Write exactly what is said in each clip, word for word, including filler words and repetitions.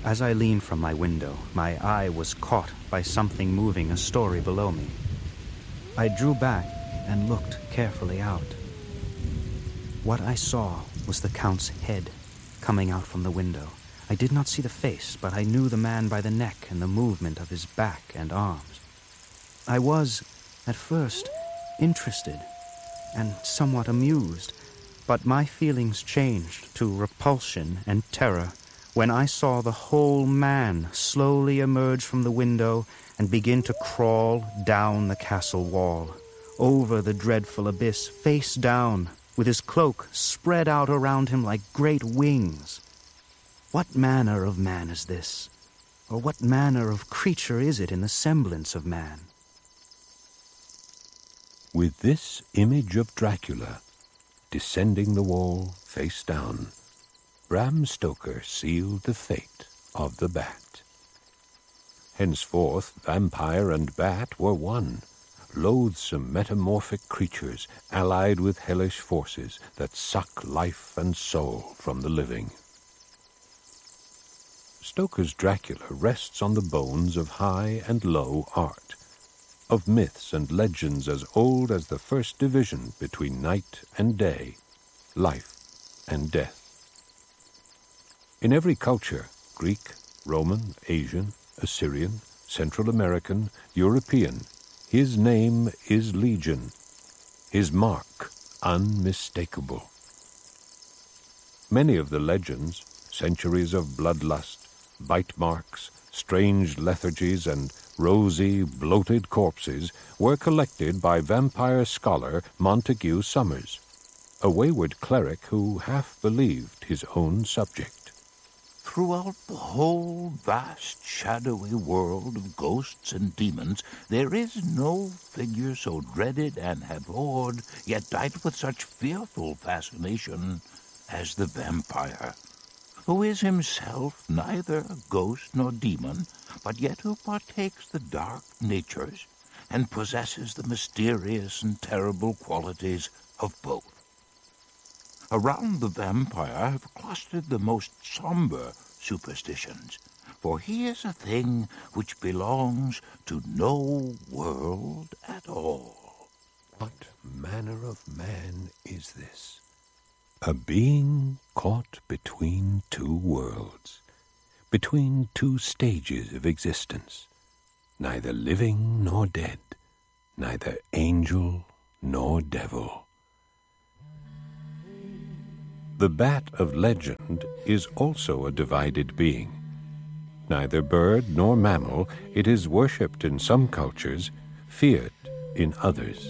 As I leaned from my window, my eye was caught by something moving a story below me. I drew back and looked carefully out. What I saw was the Count's head coming out from the window. I did not see the face, but I knew the man by the neck and the movement of his back and arms. I was, at first, interested and somewhat amused, but my feelings changed to repulsion and terror when I saw the whole man slowly emerge from the window and begin to crawl down the castle wall, over the dreadful abyss, face down, with his cloak spread out around him like great wings. What manner of man is this? Or what manner of creature is it in the semblance of man? With this image of Dracula, descending the wall face down, Bram Stoker sealed the fate of the bat. Henceforth, vampire and bat were one, loathsome metamorphic creatures allied with hellish forces that suck life and soul from the living. Stoker's Dracula rests on the bones of high and low art, of myths and legends as old as the first division between night and day, life and death. In every culture, Greek, Roman, Asian, Assyrian, Central American, European, his name is Legion, his mark unmistakable. Many of the legends, centuries of bloodlust, bite marks, strange lethargies, and rosy, bloated corpses were collected by vampire scholar Montague Summers, a wayward cleric who half believed his own subject. Throughout the whole vast, shadowy world of ghosts and demons, there is no figure so dreaded and abhorred, yet dight with such fearful fascination, as the vampire, who is himself neither ghost nor demon, but yet who partakes the dark natures and possesses the mysterious and terrible qualities of both. Around the vampire have clustered the most somber superstitions, for he is a thing which belongs to no world at all. What manner of man is this? A being caught between two worlds, between two stages of existence, neither living nor dead, neither angel nor devil. The bat of legend is also a divided being. Neither bird nor mammal, it is worshipped in some cultures, feared in others.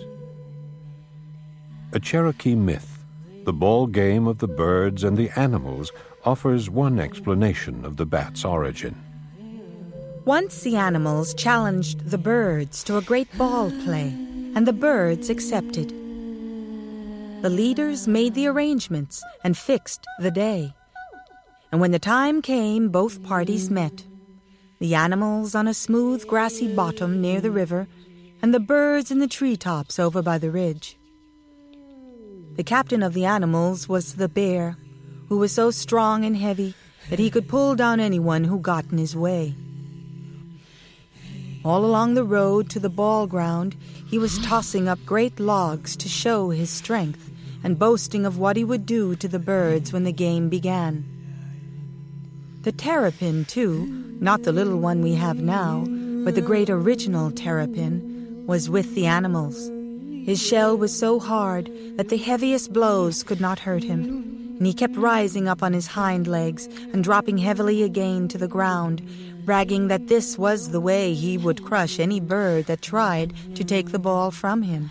A Cherokee myth, the ball game of the birds and the animals, offers one explanation of the bat's origin. Once the animals challenged the birds to a great ball play, and the birds accepted. The leaders made the arrangements and fixed the day. And when the time came, both parties met. The animals on a smooth, grassy bottom near the river, and the birds in the treetops over by the ridge. The captain of the animals was the bear, who was so strong and heavy that he could pull down anyone who got in his way. All along the road to the ball ground, he was tossing up great logs to show his strength and boasting of what he would do to the birds when the game began. The terrapin, too, not the little one we have now, but the great original terrapin, was with the animals. His shell was so hard that the heaviest blows could not hurt him, and he kept rising up on his hind legs and dropping heavily again to the ground, bragging that this was the way he would crush any bird that tried to take the ball from him.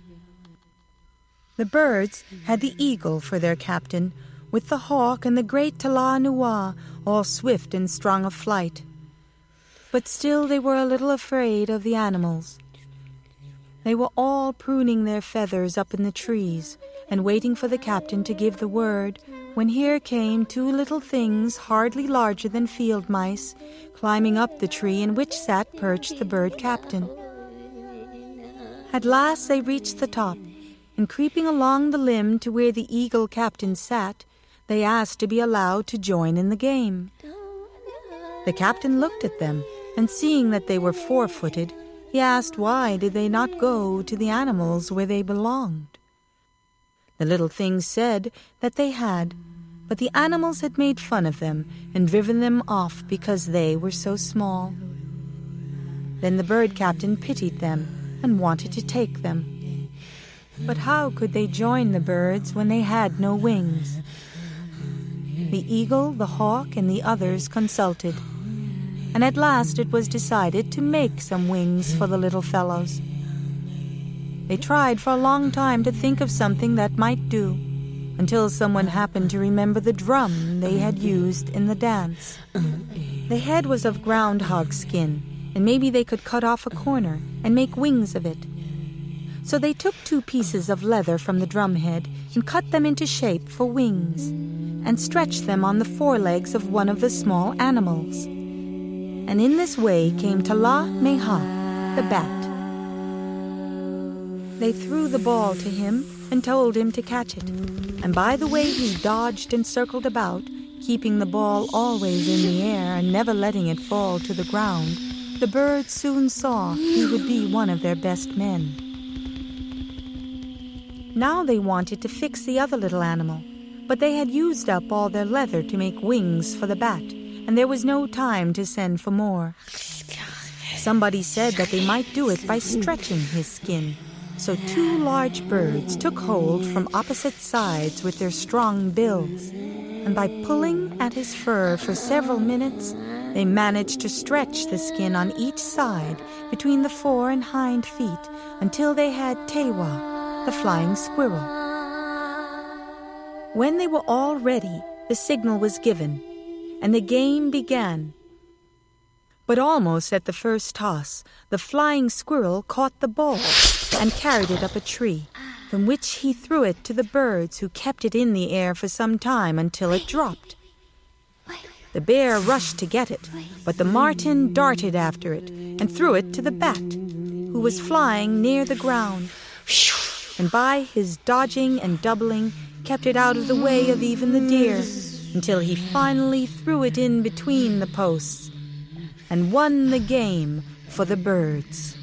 The birds had the eagle for their captain, with the hawk and the great Tala-Nua, all swift and strong of flight. But still they were a little afraid of the animals. They were all pruning their feathers up in the trees and waiting for the captain to give the word, when here came two little things hardly larger than field mice, climbing up the tree in which sat perched the bird captain. At last they reached the top, and creeping along the limb to where the eagle captain sat, they asked to be allowed to join in the game. The captain looked at them, and seeing that they were four-footed, he asked why did they not go to the animals where they belonged. The little things said that they had, but the animals had made fun of them and driven them off because they were so small. Then the bird captain pitied them and wanted to take them. But how could they join the birds when they had no wings? The eagle, the hawk, and the others consulted, and at last it was decided to make some wings for the little fellows. They tried for a long time to think of something that might do, until someone happened to remember the drum they had used in the dance. The head was of groundhog skin, and maybe they could cut off a corner and make wings of it. So they took two pieces of leather from the drum head and cut them into shape for wings, and stretched them on the forelegs of one of the small animals. And in this way came Tala-Meha, the bat. They threw the ball to him and told him to catch it, and by the way he dodged and circled about, keeping the ball always in the air and never letting it fall to the ground, the birds soon saw he would be one of their best men. Now they wanted to fix the other little animal, but they had used up all their leather to make wings for the bat, and there was no time to send for more. Somebody said that they might do it by stretching his skin. So two large birds took hold from opposite sides with their strong bills, and by pulling at his fur for several minutes, they managed to stretch the skin on each side between the fore and hind feet until they had Tewa, the flying squirrel. When they were all ready, the signal was given, and the game began. But almost at the first toss, the flying squirrel caught the ball and carried it up a tree, from which he threw it to the birds, who kept it in the air for some time until it dropped. The bear rushed to get it, but the marten darted after it and threw it to the bat, who was flying near the ground, and by his dodging and doubling kept it out of the way of even the deer, until he finally threw it in between the posts and won the game for the birds.